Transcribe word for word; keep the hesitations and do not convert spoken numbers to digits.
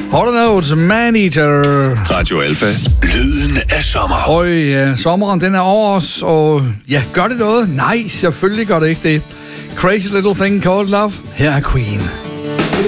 Hold Notes, Man-Eater. Radio Alpha. Lyden af sommer. Og ja, sommeren den er over os, og ja, gør det noget? Nej, selvfølgelig gør det ikke det. Crazy Little Thing Called Love. Her er Queen.